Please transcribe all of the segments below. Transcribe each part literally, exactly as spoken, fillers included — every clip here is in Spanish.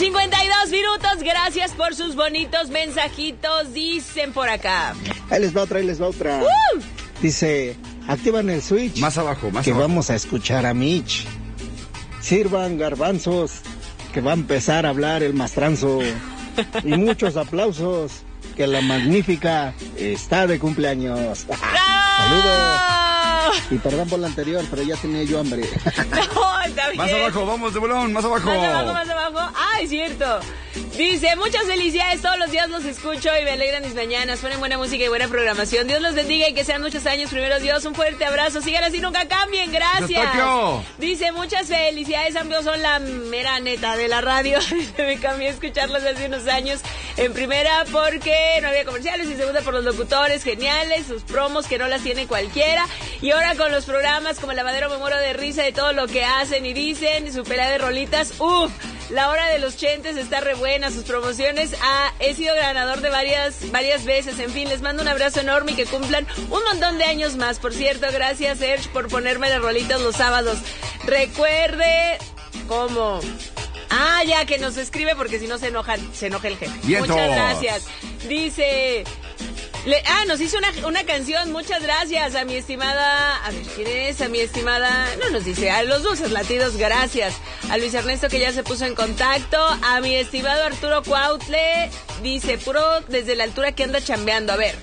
cincuenta y dos minutos, gracias por sus bonitos mensajitos, dicen por acá. Ahí les va otra, ahí les va otra. Uh. Dice, activan el switch. Más abajo, más que abajo. vamos a escuchar a Mitch. Sirvan garbanzos, que va a empezar a hablar el mastranzo. Y muchos aplausos, que la magnífica está de cumpleaños. Saludos. Y perdón por lo anterior, pero ya tenía yo hambre. No, está bien. Más abajo, vamos de bolón, más abajo. Más abajo, más abajo. Ah, es cierto. Dice, muchas felicidades, todos los días los escucho y me alegran mis mañanas, ponen buena música y buena programación. Dios los bendiga y que sean muchos años. Primero Dios, un fuerte abrazo, sigan así, nunca cambien, gracias. Dice, muchas felicidades, amigos, son la mera neta de la radio. Me cambié a escucharlos hace unos años. En primera porque no había comerciales, y segunda por los locutores geniales, sus promos que no las tiene cualquiera. Y ahora con los programas como Lavadero me muero de risa de todo lo que hacen y dicen, su pelea de rolitas, uff. La hora de los chentes está re buena, sus promociones. Ah, he sido ganador de varias varias veces. En fin, les mando un abrazo enorme y que cumplan un montón de años más. Por cierto, gracias, Serge, por ponerme las rolitas los sábados. Recuerde cómo... Ah, ya, que nos escribe porque si no se enojan, se enoja el jefe. ¡Vientos! Muchas gracias. Dice... Le, ah, nos hizo una, una canción, muchas gracias a mi estimada, a ver, ¿quién es? A mi estimada, no nos dice, a los dulces latidos, gracias. A Luis Ernesto que ya se puso en contacto, a mi estimado Arturo Cuautle, dice, puro desde la altura que anda chambeando, a ver.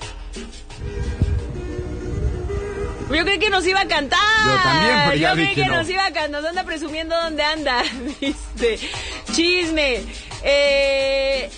Yo creí que nos iba a cantar. Yo también, pero ya Yo vi creí que que no. nos iba a cantar, nos anda presumiendo dónde anda, dice, chisme, eh...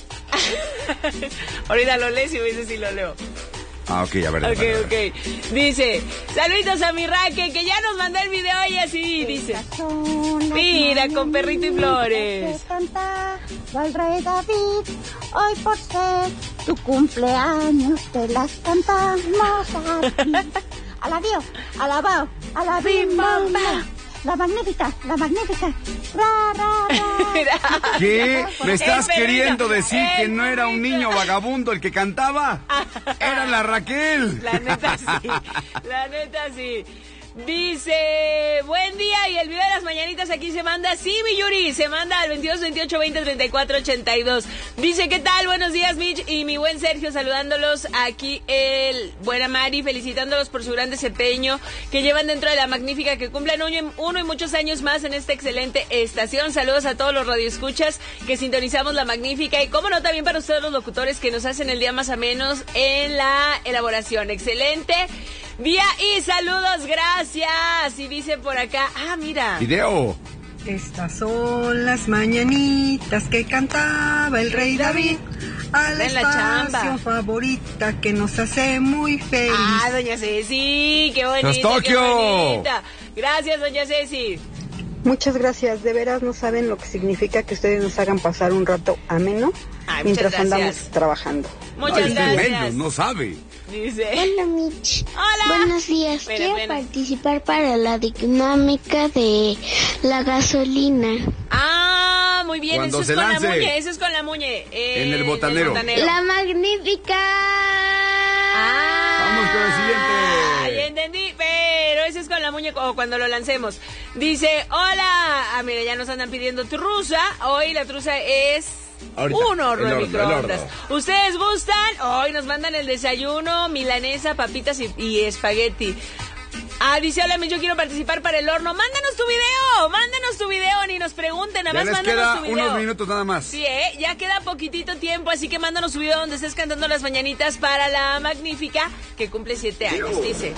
ahorita lo lees y me dices si lo leo. Ah, ok, a ver. Ok, a ver, a ver. ok. Dice, saluditos a mi Raque, que ya nos mandó el video y así, dice. Mira, con perrito y flores. Al rey David, hoy por ser tu cumpleaños te las cantamos a ti. Alabío, alabao, alabim, bomba. La magnífica, la magnífica. Ra, ra, ra. ¿Qué? ¿Me estás El queriendo perrito, decir que el no era un perrito. niño vagabundo el que cantaba? Era la Raquel. La neta sí, la neta sí. Dice, buen día, y el video de las mañanitas aquí se manda, sí, mi Yuri, se manda al veintidós, veintiocho, veinte, treinta y cuatro, ochenta y dos. Dice, ¿qué tal? Buenos días, Mitch, y mi buen Sergio, saludándolos aquí el buena Mari, felicitándolos por su gran desempeño que llevan dentro de la magnífica, que cumplan uno, uno y muchos años más en esta excelente estación. Saludos a todos los radioescuchas que sintonizamos la magnífica, y cómo no, también para ustedes los locutores que nos hacen el día más a menos en la elaboración. Excelente día y saludos, gracias. Y dice por acá, ah, mira. Video. Estas son las mañanitas que cantaba el rey David a la En la chamba. estación favorita que nos hace muy feliz. Ah, doña Ceci, qué bonita, qué Tokio. bonita. Gracias, doña Ceci. Muchas gracias, de veras no saben lo que significa que ustedes nos hagan pasar un rato ameno Ay, mientras muchas andamos gracias. trabajando. Muchas Ay, gracias. tremendo, no sabe. Dice. Hola, Mitch. Hola. Buenos días. Espera, Quiero espera. participar para la dinámica de la gasolina. Ah, muy bien, Cuando eso es se con lance. la muñe, eso es con la muñe. Eh, En el botanero. La magnífica. Ah, Vamos con el siguiente. ya entendí, pero ese es con la muñe o cuando lo lancemos. Dice, hola. Ah, mira, ya nos andan pidiendo truza. Hoy la truza es... Ahorita, un horno el de horno, microondas. el horno. ¿Ustedes gustan? Hoy nos mandan el desayuno, milanesa, papitas y, y espagueti. Ah, dice, hola, yo quiero participar para el horno. Mándanos tu video, mándanos tu video, ni nos pregunten, nada Ya más les mándanos queda tu video. unos minutos nada más. Sí, ¿eh? Ya queda poquitito tiempo, así que mándanos tu video donde estés cantando las mañanitas para la magnífica que cumple siete años, dice.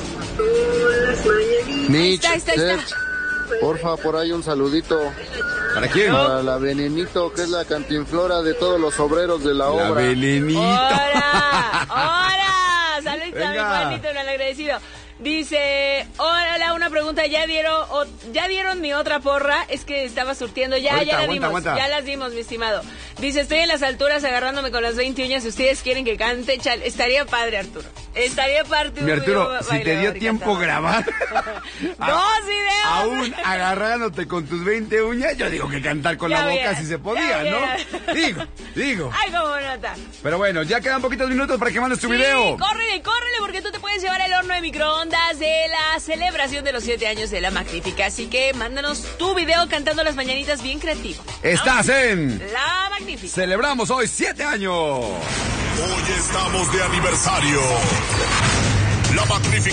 Mitch, Ahí está, ahí está, ahí está. Serge, porfa, por ahí un saludito ¿Para quién? para la Venenito, que es la cantinflora de todos los obreros de la, La obra. Belenito. ¡Hola! ¡Hola! Saludos a mi Venga. Juanito, el agradecido. Dice, hola, una pregunta, ¿ya dieron o, ya dieron mi otra porra? Es que estaba surtiendo, ya, Ahorita, ya la aguanta, dimos, aguanta. ya las dimos, mi estimado. Dice, estoy en las alturas agarrándome con las veinte uñas, si ustedes quieren que cante, chal, estaría padre, Arturo. Estaría parte Mi un Arturo, video si te bailador dio y tiempo cantador. grabar Dos videos. aún agarrándote con tus veinte uñas, yo digo que cantar con Ya la boca vieras, si se ya podía, vieras. ¿no? Digo, digo. Ay, cómo nota. Pero bueno, ya quedan poquitos minutos para que mandes tu Sí, video. córrele, córrele, porque tú te puedes llevar el horno de microondas de la celebración de los siete años de La Magnífica. Así que mándanos tu video cantando las mañanitas bien creativo. Estás en La Magnífica. Celebramos hoy siete años. Hoy estamos de aniversario. La Magnífica